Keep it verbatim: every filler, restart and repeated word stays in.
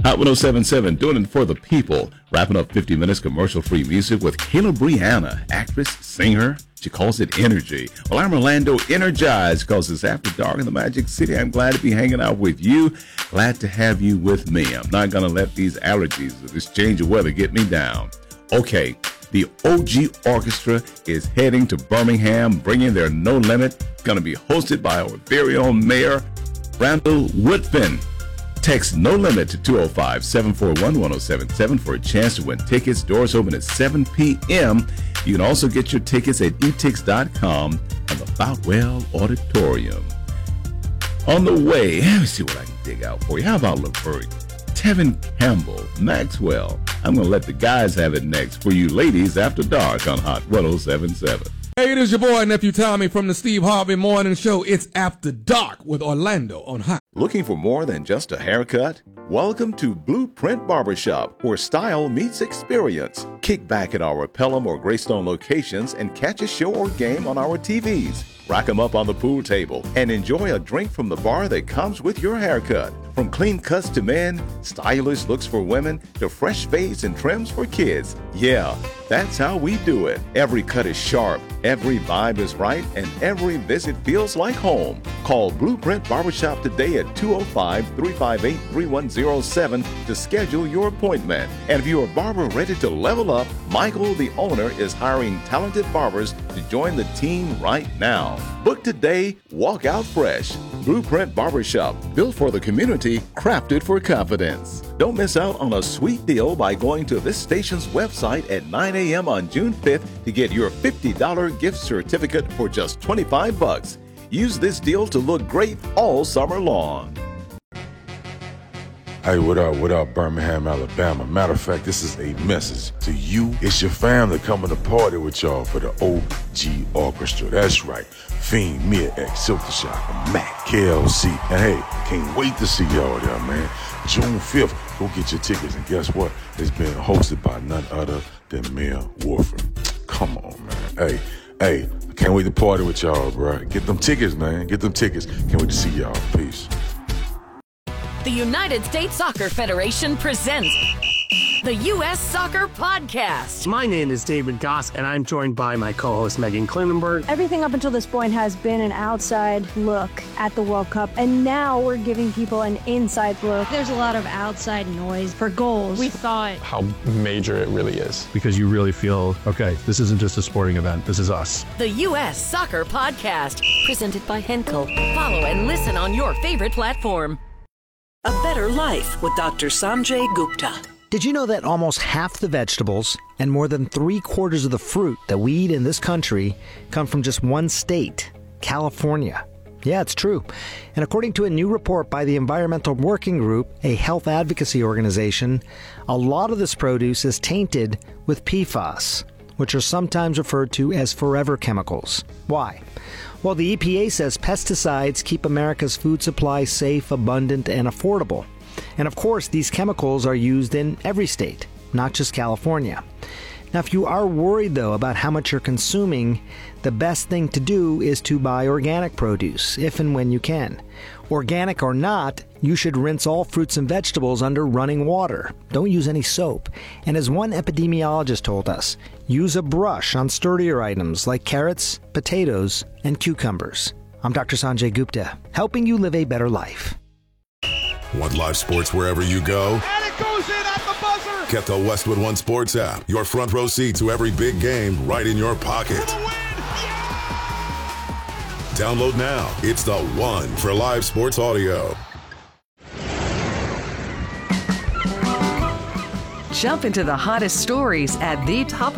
Hot one oh seven point seven, doing it for the people. Wrapping up fifty minutes commercial-free music with Kayla Brianna, actress, singer. She calls it energy. Well, I'm Orlando, energized because it's after dark in the Magic City. I'm glad to be hanging out with you. Glad to have you with me. I'm not going to let these allergies or this change of weather get me down. Okay, the O G Orchestra is heading to Birmingham, bringing their No Limit. Going to be hosted by our very own mayor, Randall Woodfin. Text No Limit to two oh five, seven four one, one oh seven seven for a chance to win tickets. Doors open at seven p.m. You can also get your tickets at e tix dot com and the Boutwell Auditorium. On the way, let me see what I can dig out for you. How about LeVert, Tevin Campbell, Maxwell? I'm going to let the guys have it next for you ladies after dark on Hot one oh seven point seven. Hey, it is your boy, Nephew Tommy from the Steve Harvey Morning Show. It's After Dark with Orlando on Hot. Looking for more than just a haircut? Welcome to Blueprint Barbershop, where style meets experience. Kick back at our Pelham or Greystone locations and catch a show or game on our T Vs. Rack 'em up on the pool table and enjoy a drink from the bar that comes with your haircut. From clean cuts to men, stylish looks for women, to fresh fades and trims for kids. Yeah, that's how we do it. Every cut is sharp, every vibe is right, and every visit feels like home. Call Blueprint Barbershop today at two oh five, three five eight, three one oh seven to schedule your appointment. And if you're a barber ready to level up, Michael, the owner, is hiring talented barbers to join the team right now. Book today, walk out fresh. Blueprint Barbershop, built for the community, crafted for confidence. Don't miss out on a sweet deal by going to this station's website at nine a.m. on June fifth to get your fifty dollars gift certificate for just twenty-five bucks. Use this deal to look great all summer long. Hey, what up, what up, Birmingham, Alabama? Matter of fact, this is a message to you. It's your family coming to party with y'all for the O G Orchestra. That's right. Fiend, Mia X, Silk the Shock, Mac, K L C. And hey, can't wait to see y'all there, man. June fifth, go get your tickets. And guess what? It's being hosted by none other than Mayor Wolford. Come on, man. Hey, hey, I can't wait to party with y'all, bro. Get them tickets, man. Get them tickets. Can't wait to see y'all. Peace. The United States Soccer Federation presents the U S Soccer Podcast. My name is David Goss, and I'm joined by my co-host Megan Klinenberg. Everything up until this point has been an outside look at the World Cup, and now we're giving people an inside look. There's a lot of outside noise for goals. We thought how major it really is. Because you really feel, okay, this isn't just a sporting event, this is us. The U S Soccer Podcast, presented by Henkel. Follow and listen on your favorite platform. A Better Life with Doctor Sanjay Gupta. Did you know that almost half the vegetables and more than three quarters of the fruit that we eat in this country come from just one state, California? Yeah, it's true. And according to a new report by the Environmental Working Group, a health advocacy organization, a lot of this produce is tainted with P FAS, which are sometimes referred to as forever chemicals. Why? Well, the E P A says pesticides keep America's food supply safe, abundant, and affordable. And of course, these chemicals are used in every state, not just California. Now, if you are worried, though, about how much you're consuming, the best thing to do is to buy organic produce, if and when you can. Organic or not, you should rinse all fruits and vegetables under running water. Don't use any soap. And as one epidemiologist told us, use a brush on sturdier items like carrots, potatoes, and cucumbers. I'm Doctor Sanjay Gupta, helping you live a better life. Want live sports wherever you go? And it goes in at the buzzer! Get the Westwood One Sports app. Your front row seat to every big game right in your pocket. For the win! Yeah! Download now. It's the one for live sports audio. Jump into the hottest stories at the top